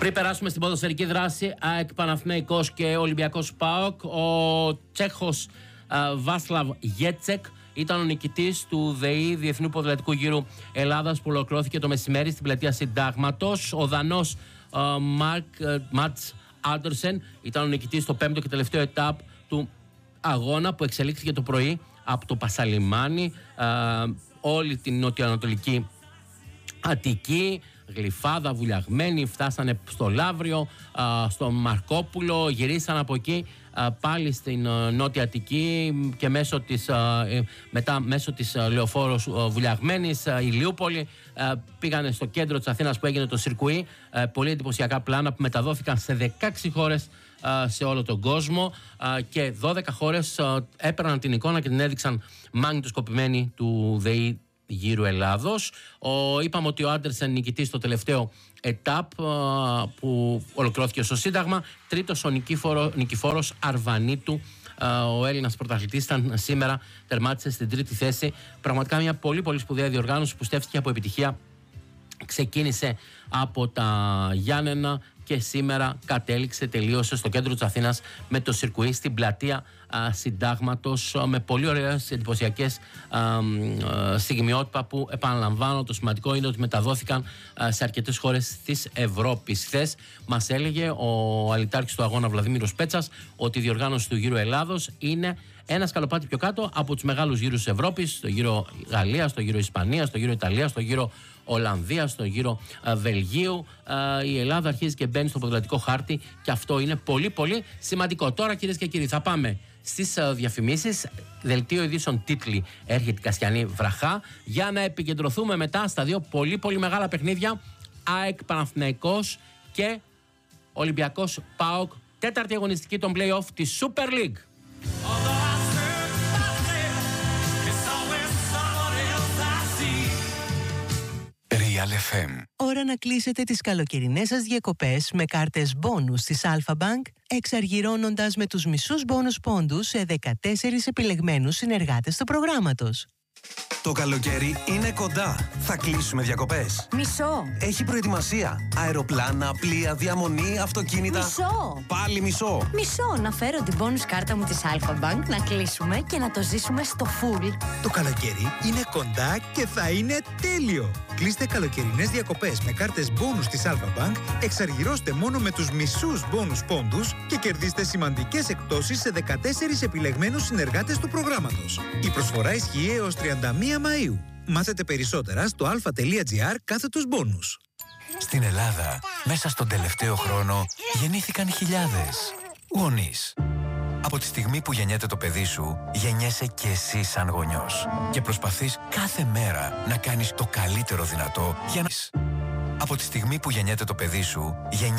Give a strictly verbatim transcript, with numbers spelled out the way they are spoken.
Πριν περάσουμε στην ποδοσφαιρική δράση, ΑΕΚ Παναθηναϊκός και Ολυμπιακός ΠΑΟΚ, ο Τσέχος Βάσλαβ Γέτσεκ ήταν ο νικητής του ΔΕΗ Διεθνού Ποδηλατικού Γύρου Ελλάδας που ολοκληρώθηκε το μεσημέρι στην πλατεία Συντάγματος. Ο Δανός Μαρκ Ματς Άντερσεν ήταν ο νικητής στο πέμπτο και τελευταίο ετάπ του αγώνα που εξελίχθηκε το πρωί από το Πασαλιμάνι, όλη την νοτιοανατολική Αττική, Γλυφάδα, Βουλιαγμένη, φτάσανε στο Λαύριο, στο Μαρκόπουλο, γυρίσαν από εκεί πάλι στην Νότια Αττική και μέσω της, μετά μέσω της Λεωφόρου Βουλιαγμένης, Ηλιούπολη, πήγανε στο κέντρο της Αθήνας που έγινε το σιρκουί. Πολύ εντυπωσιακά πλάνα που μεταδόθηκαν σε δεκαέξι χώρες σε όλο τον κόσμο και δώδεκα χώρες έπαιρναν την εικόνα και την έδειξαν μαγνητοσκοπημένη του ΔΕΗ Γύρου Ελλάδος. Ο, είπαμε ότι ο Άντερσεν νικητής στο τελευταίο ετάπ που ολοκληρώθηκε στο Σύνταγμα. Τρίτος ο Νικήφορο, Νικηφόρος Αρβανίτου, ο Έλληνας πρωταθλητής, ήταν σήμερα, τερμάτισε στην τρίτη θέση. Πραγματικά μια πολύ πολύ σπουδαία διοργάνωση που στέφθηκε από επιτυχία. Ξεκίνησε από τα Γιάννενα και σήμερα κατέληξε, τελείωσε στο κέντρο της Αθήνας με το σιρκουί στην πλατεία α, Συντάγματος, με πολύ ωραίες εντυπωσιακές στιγμιότυπα που, επαναλαμβάνω, το σημαντικό είναι ότι μεταδόθηκαν α, σε αρκετές χώρες της Ευρώπης. Χθες μας έλεγε ο αλυτάρχης του αγώνα Βλαδίμηρος Πέτσας ότι η διοργάνωση του Γύρου Ελλάδος είναι ένα σκαλοπάτι πιο κάτω από τους μεγάλους γύρους της Ευρώπης, στο Γύρο Γαλλίας, στο Γύρο Ισπανίας, στο Γύρο Ιταλίας, στο Γύρο Ολλανδίας, στο Γύρο α, Βελγίου. Α, η Ελλάδα αρχίζει και μπαίνει στο ποδηλατικό χάρτη και αυτό είναι πολύ πολύ σημαντικό. Τώρα, κυρίες και κύριοι, θα πάμε στις α, διαφημίσεις. Δελτίο ειδήσεων τίτλοι έρχεται η Κασιανή Βραχά, για να επικεντρωθούμε μετά στα δύο πολύ πολύ μεγάλα παιχνίδια, ΑΕΚ Παναθηναϊκός και Ολυμπιακός ΠΑΟΚ, τέταρτη αγωνιστική των play-off της Super League. Real εφ εμ. Ώρα να κλείσετε τις καλοκαιρινές σας διακοπές με κάρτες μπόνους της Alpha Bank, εξαργυρώνοντας με τους μισούς μπόνους πόντους σε δεκατέσσερις επιλεγμένους συνεργάτες του προγράμματος. Το καλοκαίρι είναι κοντά. Θα κλείσουμε διακοπές. Μισό. Έχει προετοιμασία. Αεροπλάνα, πλοία, διαμονή, αυτοκίνητα. Μισό. Πάλι μισό. Μισό. Να φέρω την bonus κάρτα μου της Alpha Bank, να κλείσουμε και να το ζήσουμε στο full. Το καλοκαίρι είναι κοντά και θα είναι τέλειο. Κλείστε καλοκαιρινές διακοπές με κάρτες μπόνους της Alpha Bank, εξαργυρώστε μόνο με τους μισούς μπόνους πόντους και κερδίστε σημαντικές εκπτώσεις σε δεκατέσσερις επιλεγμένους συνεργάτες του προγράμματος. Η προσφορά ισχύει έως τριάντα μία Μαΐου. Μάθετε περισσότερα στο alpha.gr κάθετος μπόνους. Στην Ελλάδα, μέσα στον τελευταίο χρόνο, γεννήθηκαν χιλιάδες γονείς. Από τη στιγμή που γεννιέται το παιδί σου, γεννιέσαι και εσύ σαν γονιός. Και προσπαθείς κάθε μέρα να κάνεις το καλύτερο δυνατό για να... Από τη στιγμή που γεννιέται το παιδί σου, γεννιέσαι